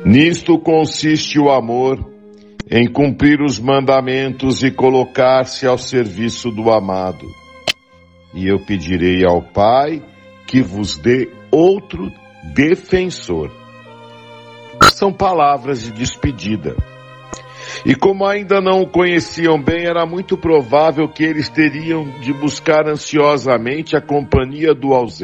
Nisto consiste o amor, em cumprir os mandamentos e colocar-se ao serviço do amado. E eu pedirei ao Pai que vos dê outro defensor. São palavras de despedida. E como ainda não o conheciam bem, era muito provável que eles teriam de buscar ansiosamente a companhia do ausente.